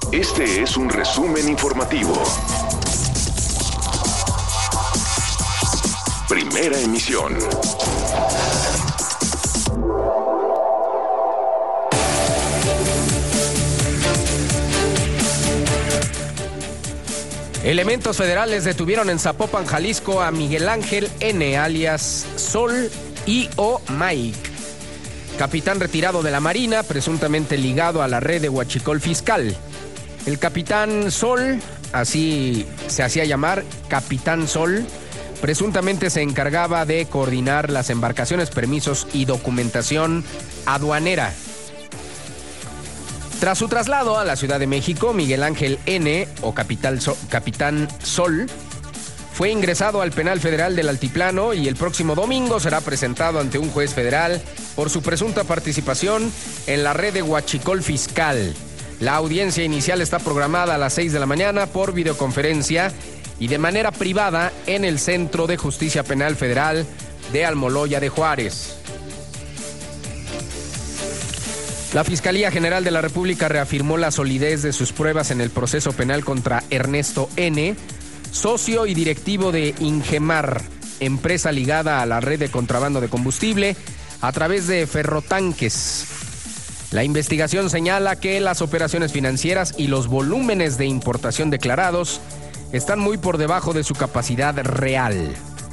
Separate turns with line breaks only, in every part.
Este es un resumen informativo. Primera emisión.
Elementos federales detuvieron en Zapopan, Jalisco, a Miguel Ángel N., alias Sol y/o Mike, capitán retirado de la Marina, presuntamente ligado a la red de huachicol fiscal. El capitán Sol, así se hacía llamar, Capitán Sol, presuntamente se encargaba de coordinar las embarcaciones, permisos y documentación aduanera. Tras su traslado a la Ciudad de México, Miguel Ángel N., o Capitán Sol, fue ingresado al Penal Federal del Altiplano y el próximo domingo será presentado ante un juez federal por su presunta participación en la red de huachicol fiscal. La audiencia inicial está programada a las 6 de la mañana por videoconferencia y de manera privada en el Centro de Justicia Penal Federal de Almoloya de Juárez. La Fiscalía General de la República reafirmó la solidez de sus pruebas en el proceso penal contra Ernesto N., socio y directivo de Ingemar, empresa ligada a la red de contrabando de combustible a través de ferrotanques. La investigación señala que las operaciones financieras y los volúmenes de importación declarados están muy por debajo de su capacidad real.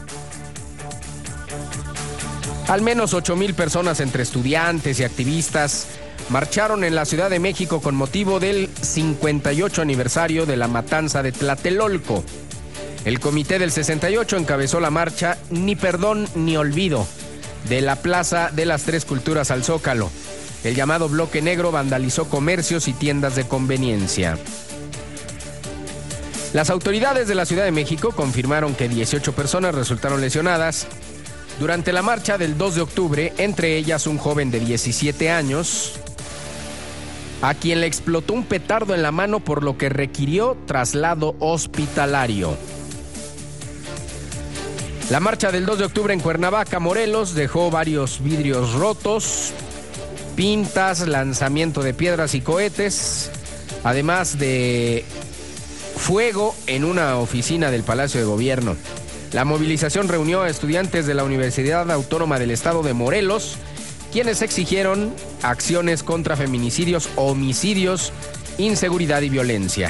Al menos 8,000 personas entre estudiantes y activistas marcharon en la Ciudad de México con motivo del 58 aniversario de la matanza de Tlatelolco. El Comité del 68 encabezó la marcha Ni Perdón ni Olvido de la Plaza de las Tres Culturas al Zócalo. El llamado Bloque Negro vandalizó comercios y tiendas de conveniencia. Las autoridades de la Ciudad de México confirmaron que 18 personas resultaron lesionadas durante la marcha del 2 de octubre, entre ellas un joven de 17 años, a quien le explotó un petardo en la mano, por lo que requirió traslado hospitalario. La marcha del 2 de octubre en Cuernavaca, Morelos, dejó varios vidrios rotos, pintas, lanzamiento de piedras y cohetes, además de fuego en una oficina del Palacio de Gobierno. La movilización reunió a estudiantes de la Universidad Autónoma del Estado de Morelos, quienes exigieron acciones contra feminicidios, homicidios, inseguridad y violencia.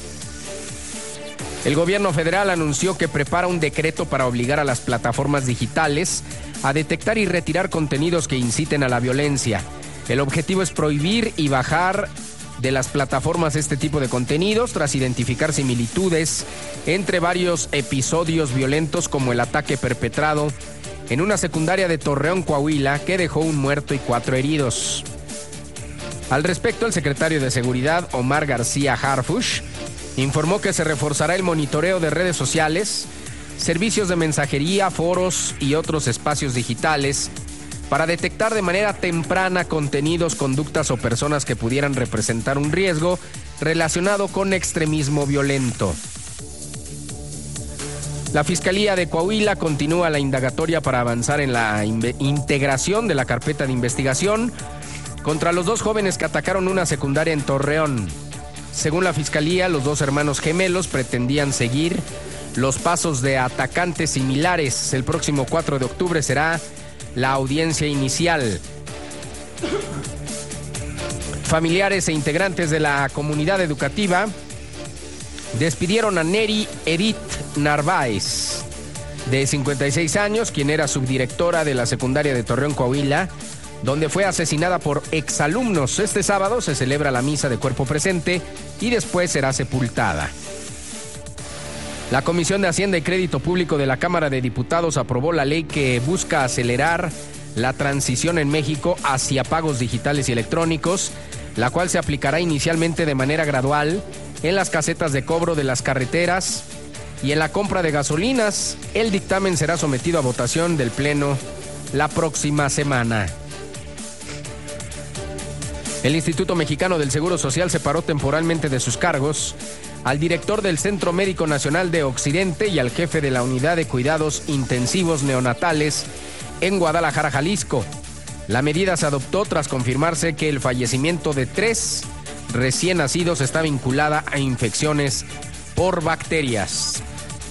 El gobierno federal anunció que prepara un decreto para obligar a las plataformas digitales a detectar y retirar contenidos que inciten a la violencia. El objetivo es prohibir y bajar de las plataformas este tipo de contenidos tras identificar similitudes entre varios episodios violentos, como el ataque perpetrado en una secundaria de Torreón, Coahuila, que dejó un muerto y 4 heridos. Al respecto, el secretario de Seguridad, Omar García Harfuch, informó que se reforzará el monitoreo de redes sociales, servicios de mensajería, foros y otros espacios digitales para detectar de manera temprana contenidos, conductas o personas que pudieran representar un riesgo relacionado con extremismo violento. La Fiscalía de Coahuila continúa la indagatoria para avanzar en la integración de la carpeta de investigación contra los 2 jóvenes que atacaron una secundaria en Torreón. Según la Fiscalía, los 2 hermanos gemelos pretendían seguir los pasos de atacantes similares. El próximo 4 de octubre será la audiencia inicial. Familiares e integrantes de la comunidad educativa despidieron a Neri Edith Narváez, de 56 años, quien era subdirectora de la secundaria de Torreón, Coahuila, donde fue asesinada por exalumnos. Este sábado se celebra la misa de cuerpo presente y después será sepultada. La Comisión de Hacienda y Crédito Público de la Cámara de Diputados aprobó la ley que busca acelerar la transición en México hacia pagos digitales y electrónicos, la cual se aplicará inicialmente de manera gradual en las casetas de cobro de las carreteras y en la compra de gasolinas. El dictamen será sometido a votación del Pleno la próxima semana. El Instituto Mexicano del Seguro Social separó temporalmente de sus cargos al director del Centro Médico Nacional de Occidente y al jefe de la Unidad de Cuidados Intensivos Neonatales en Guadalajara, Jalisco. La medida se adoptó tras confirmarse que el fallecimiento de 3 recién nacidos está vinculada a infecciones por bacterias.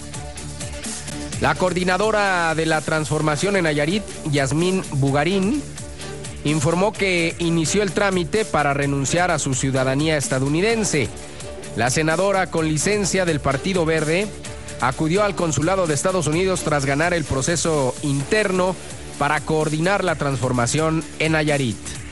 La coordinadora de la transformación en Nayarit, Yasmín Bugarín, informó que inició el trámite para renunciar a su ciudadanía estadounidense. La senadora con licencia del Partido Verde acudió al consulado de Estados Unidos tras ganar el proceso interno para coordinar la transformación en Nayarit.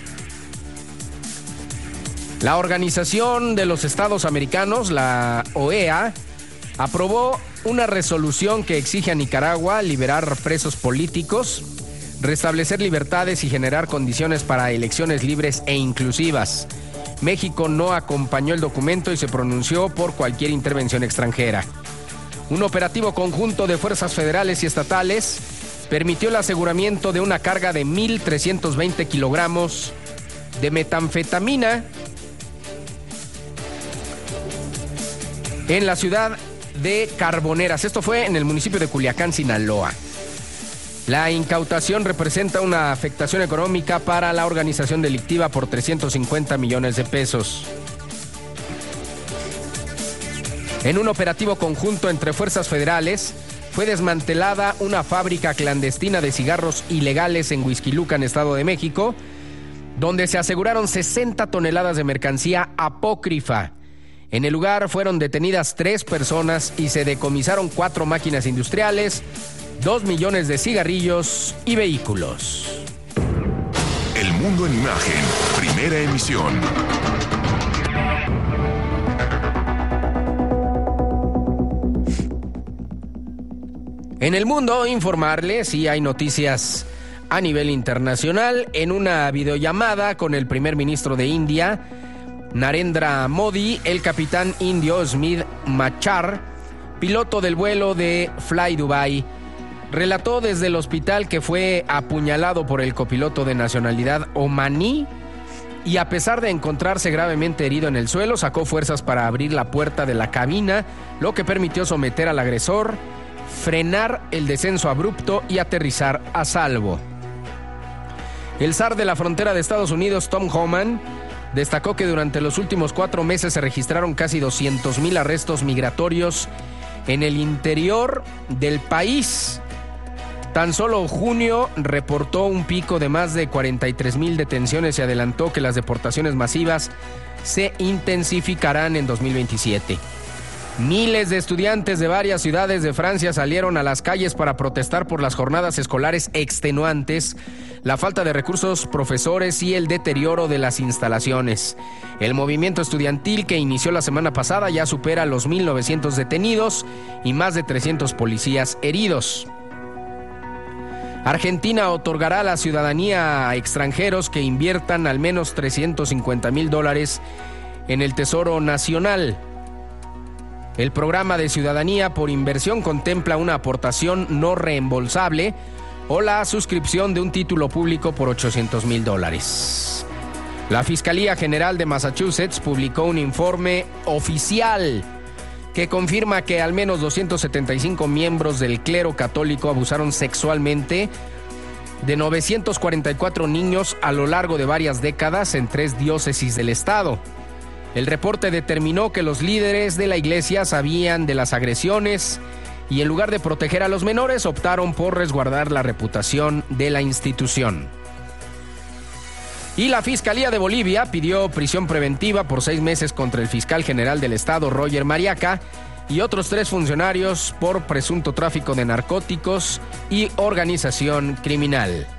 La Organización de los Estados Americanos, la OEA, aprobó una resolución que exige a Nicaragua liberar presos políticos, restablecer libertades y generar condiciones para elecciones libres e inclusivas. México no acompañó el documento y se pronunció por cualquier intervención extranjera. Un operativo conjunto de fuerzas federales y estatales permitió el aseguramiento de una carga de 1.320 kilogramos de metanfetamina en la ciudad de Carboneras. Esto fue en el municipio de Culiacán, Sinaloa. La incautación representa una afectación económica para la organización delictiva por 350 millones de pesos. En un operativo conjunto entre fuerzas federales, fue desmantelada una fábrica clandestina de cigarros ilegales en Huixquilucan, Estado de México, donde se aseguraron 60 toneladas de mercancía apócrifa. En el lugar fueron detenidas 3 personas y se decomisaron 4 máquinas industriales, 2 millones de cigarrillos y vehículos.
El mundo en imagen, primera emisión.
En el mundo, informarles si hay noticias a nivel internacional. En una videollamada con el primer ministro de India, Narendra Modi, el capitán indio Smit Machar, piloto del vuelo de Fly Dubai, relató desde el hospital que fue apuñalado por el copiloto de nacionalidad omaní y, a pesar de encontrarse gravemente herido en el suelo, sacó fuerzas para abrir la puerta de la cabina, lo que permitió someter al agresor, frenar el descenso abrupto y aterrizar a salvo. El zar de la frontera de Estados Unidos, Tom Homan, destacó que durante los últimos 4 meses se registraron casi 200,000 arrestos migratorios en el interior del país. Tan solo junio reportó un pico de más de 43,000 detenciones y adelantó que las deportaciones masivas se intensificarán en 2027. Miles de estudiantes de varias ciudades de Francia salieron a las calles para protestar por las jornadas escolares extenuantes, la falta de recursos, profesores y el deterioro de las instalaciones. El movimiento estudiantil, que inició la semana pasada, ya supera los 1,900 detenidos y más de 300 policías heridos. Argentina otorgará la ciudadanía a extranjeros que inviertan al menos $350,000 en el Tesoro Nacional. El programa de ciudadanía por inversión contempla una aportación no reembolsable o la suscripción de un título público por $800,000. La Fiscalía General de Massachusetts publicó un informe oficial que confirma que al menos 275 miembros del clero católico abusaron sexualmente de 944 niños a lo largo de varias décadas en 3 diócesis del estado. El reporte determinó que los líderes de la iglesia sabían de las agresiones y, en lugar de proteger a los menores, optaron por resguardar la reputación de la institución. Y la Fiscalía de Bolivia pidió prisión preventiva por 6 meses contra el fiscal general del estado, Roger Mariaca, y otros 3 funcionarios por presunto tráfico de narcóticos y organización criminal.